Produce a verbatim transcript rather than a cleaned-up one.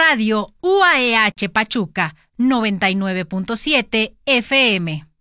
Radio U A E H Pachuca noventa y nueve punto siete F M.